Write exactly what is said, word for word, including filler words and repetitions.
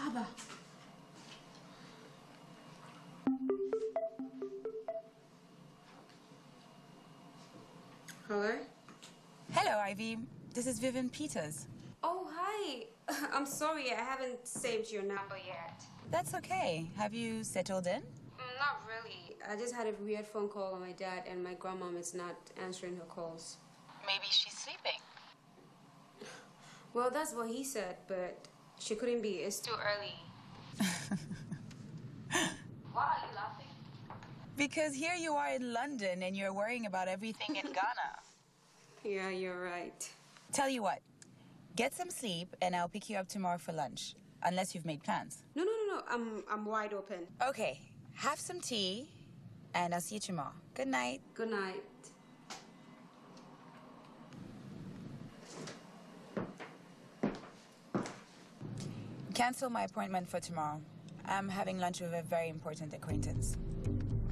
Abba. Hello? Hello, Ivy. This is Vivian Peters. Oh, hi. I'm sorry, I haven't saved your number yet. That's okay. Have you settled in? Mm, not really. I just had a weird phone call on my dad, and my grandmom is not answering her calls. Maybe she's sleeping. Well, that's what he said, but she couldn't be. It's too early. Why are you laughing? Because here you are in London and you're worrying about everything in Ghana. Yeah, you're right. Tell you what, get some sleep and I'll pick you up tomorrow for lunch. Unless you've made plans. No, no, no, no. I'm, I'm wide open. Okay, have some tea and I'll see you tomorrow. Good night. Good night. Cancel my appointment for tomorrow. I'm having lunch with a very important acquaintance.